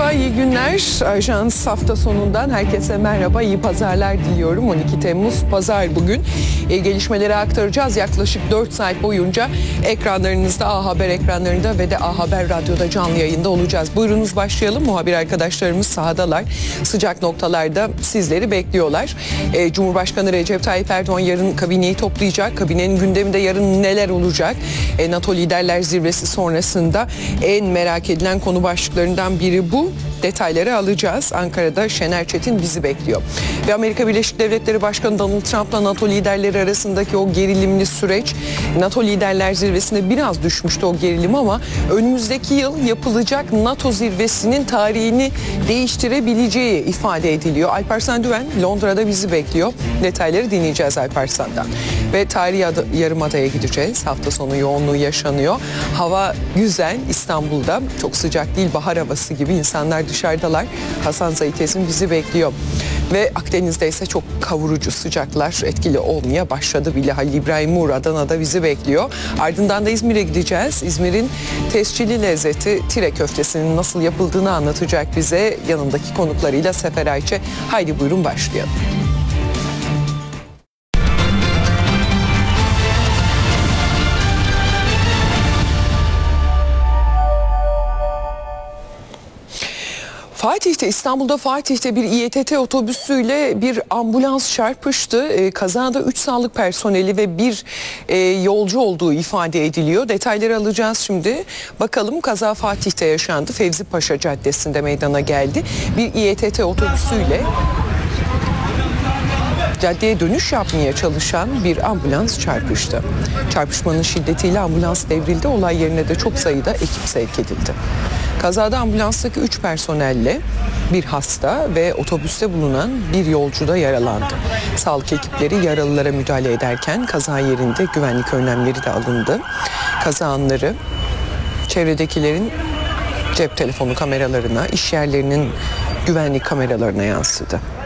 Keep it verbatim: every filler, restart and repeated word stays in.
Merhaba, iyi günler. Ajans hafta sonundan herkese merhaba, iyi pazarlar diliyorum. on iki Temmuz Pazar bugün. E, gelişmeleri aktaracağız. Yaklaşık dört saat boyunca ekranlarınızda, A Haber ekranlarında ve de A Haber Radyo'da canlı yayında olacağız. Buyurunuz başlayalım. Muhabir arkadaşlarımız sahadalar. Sıcak noktalarda sizleri bekliyorlar. E, Cumhurbaşkanı Recep Tayyip Erdoğan yarın kabineyi toplayacak. Kabinenin gündeminde yarın neler olacak? E, NATO Liderler Zirvesi sonrasında en merak edilen konu başlıklarından biri bu. Detayları alacağız. Ankara'da Şener Çetin bizi bekliyor. Ve Amerika Birleşik Devletleri Başkanı Donald Trump'la NATO liderleri arasındaki o gerilimli süreç, NATO Liderler Zirvesi'nde biraz düşmüştü o gerilim ama önümüzdeki yıl yapılacak NATO zirvesinin tarihini değiştirebileceği ifade ediliyor. Alparslan Düven Londra'da bizi bekliyor. Detayları dinleyeceğiz Alparslan'dan. Ve tarihi adı, Yarımada'ya gideceğiz. Hafta sonu yoğunluğu yaşanıyor. Hava güzel. İstanbul'da çok sıcak değil, bahar havası gibi, insanlar dışarıdalar. Hasan Zayitez'in bizi bekliyor. Ve Akdeniz'de ise çok kavurucu sıcaklar etkili olmaya başladı bile. Halil İbrahim Uğur Adana'da bizi bekliyor. Ardından da İzmir'e gideceğiz. İzmir'in tescilli lezzeti tire köftesinin nasıl yapıldığını anlatacak bize yanındaki konuklarıyla Sefer Ayçe. Haydi buyurun başlayalım. Fatih'te, İstanbul'da Fatih'te bir İETT otobüsüyle bir ambulans çarpıştı. E, kazada üç sağlık personeli ve bir e, yolcu olduğu ifade ediliyor. Detayları alacağız şimdi. Bakalım, kaza Fatih'te yaşandı. Fevzi Paşa Caddesi'nde meydana geldi. Bir İETT otobüsüyle caddeye dönüş yapmaya çalışan bir ambulans çarpıştı. Çarpışmanın şiddetiyle ambulans devrildi. Olay yerine de çok sayıda ekip sevk edildi. Kazada ambulanstaki üç personelle bir hasta ve otobüste bulunan bir yolcu da yaralandı. Sağlık ekipleri yaralılara müdahale ederken kaza yerinde güvenlik önlemleri de alındı. Kaza anları çevredekilerin cep telefonu kameralarına, iş yerlerinin güvenlik kameralarına yansıdı.